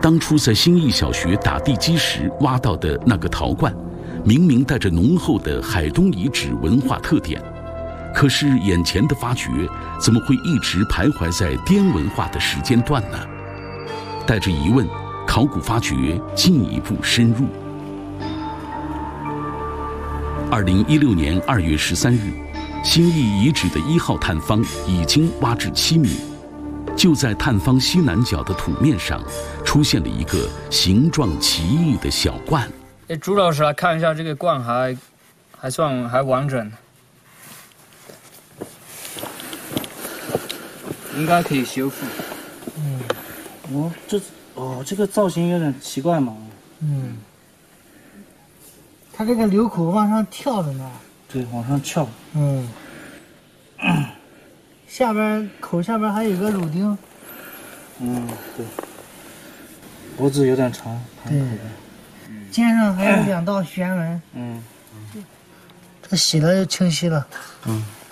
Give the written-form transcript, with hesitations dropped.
当初在新义小学打地基时挖到的那个陶罐，明明带着浓厚的海东遗址文化特点，可是眼前的发掘怎么会一直徘徊在滇文化的时间段呢？带着疑问，考古发掘进一步深入。2016年2月13日，新义遗址的1号探方已经挖至7米。就在探方西南角的土面上，出现了一个形状奇异的小罐。 朱老师来看一下，这个罐还算完整，应该可以修复。 这个造型有点奇怪嘛。 它这个流口往上跳着呢。 对，往上翘。 口下边还有个乳钉。 对。脖子有点长，盘口的。 肩上还有2道旋纹。这洗了就清晰了。